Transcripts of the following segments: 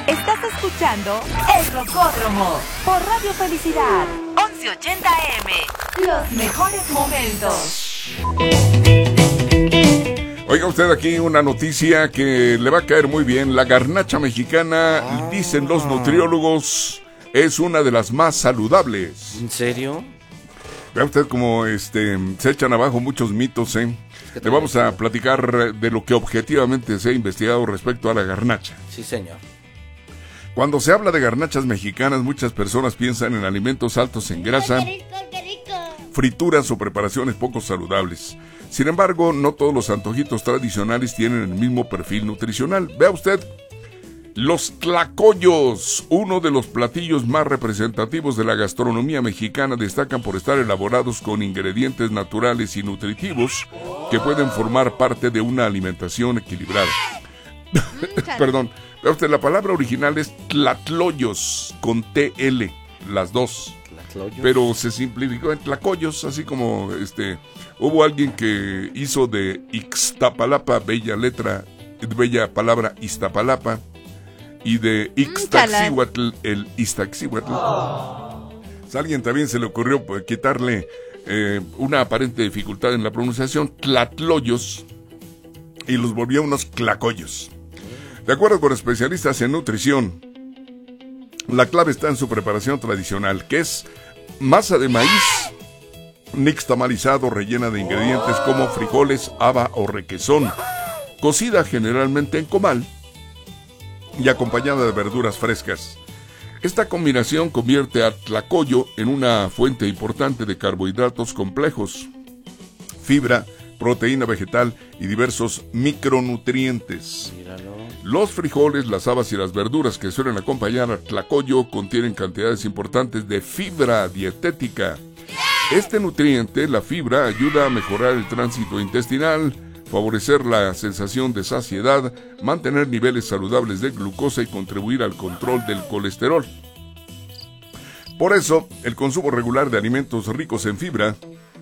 Estás escuchando El Rocódromo por Radio Felicidad 1180 AM. Los mejores momentos. Oiga usted aquí una noticia que le va a caer muy bien. La garnacha mexicana, dicen los nutriólogos, es una de las más saludables. ¿En serio? Vea usted cómo se echan abajo muchos mitos, ¿eh? Le vamos a platicar de lo que objetivamente se ha investigado respecto a la garnacha. Sí, señor. Cuando se habla de garnachas mexicanas, muchas personas piensan en alimentos altos en grasa, frituras o preparaciones poco saludables. Sin embargo, no todos los antojitos tradicionales tienen el mismo perfil nutricional. Vea usted, los tlacoyos, uno de los platillos más representativos de la gastronomía mexicana, destacan por estar elaborados con ingredientes naturales y nutritivos que pueden formar parte de una alimentación equilibrada. Perdón, vea usted, la palabra original es tlatloyos, con TL, las dos. Pero se simplificó en tlacoyos, así como hubo alguien que hizo de Ixtapalapa, bella palabra Iztapalapa, y de Ixtaccíhuatl, el Iztaccíhuatl. A alguien también se le ocurrió quitarle una aparente dificultad en la pronunciación, tlatloyos, y los volvió unos tlacoyos. De acuerdo con especialistas en nutrición, la clave está en su preparación tradicional, que es masa de maíz nixtamalizado rellena de ingredientes como frijoles, haba o requesón, cocida generalmente en comal y acompañada de verduras frescas. Esta combinación convierte al tlacoyo en una fuente importante de carbohidratos complejos, fibra, proteína vegetal y diversos micronutrientes. Míralo. Los frijoles, las habas y las verduras que suelen acompañar al tlacoyo contienen cantidades importantes de fibra dietética. Este nutriente, la fibra, ayuda a mejorar el tránsito intestinal, favorecer la sensación de saciedad, mantener niveles saludables de glucosa y contribuir al control del colesterol. Por eso, el consumo regular de alimentos ricos en fibra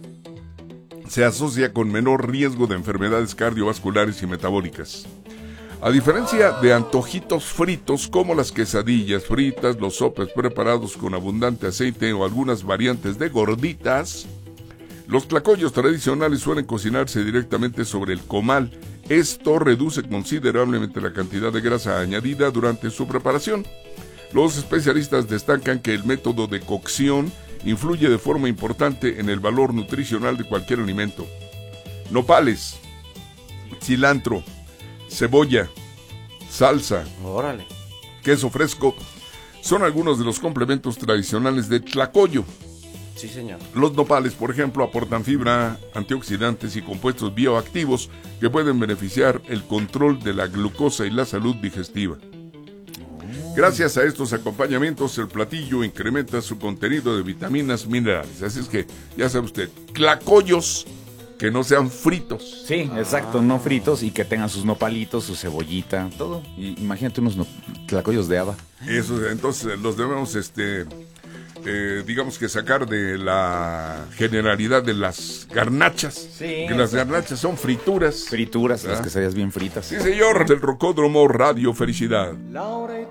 se asocia con menor riesgo de enfermedades cardiovasculares y metabólicas. A diferencia de antojitos fritos como las quesadillas fritas, los sopes preparados con abundante aceite o algunas variantes de gorditas, los tlacoyos tradicionales suelen cocinarse directamente sobre el comal. Esto reduce considerablemente la cantidad de grasa añadida durante su preparación. Los especialistas destacan que el método de cocción influye de forma importante en el valor nutricional de cualquier alimento. Nopales, cilantro, cebolla, salsa, Órale. queso fresco son algunos de los complementos tradicionales de tlacoyo. Sí, señor. Los nopales, por ejemplo, aportan fibra, antioxidantes y compuestos bioactivos que pueden beneficiar el control de la glucosa y la salud digestiva. Gracias a estos acompañamientos, el platillo incrementa su contenido de vitaminas, minerales. Así es que, ya sabe usted, tlacoyos que no sean fritos. Sí, exacto, no fritos y que tengan sus nopalitos, su cebollita, todo. Y imagínate unos tlacoyos de haba. Eso, entonces los debemos, digamos que sacar de la generalidad de las garnachas. Sí, que las garnachas son frituras. Frituras, las quesadillas bien fritas. Sí, señor, del Rocódromo Radio Felicidad.